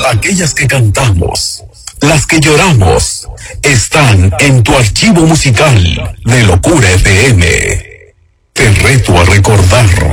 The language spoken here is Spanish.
aquellas que cantamos, las que lloramos, están en tu archivo musical de Locura FM. Te reto a recordar.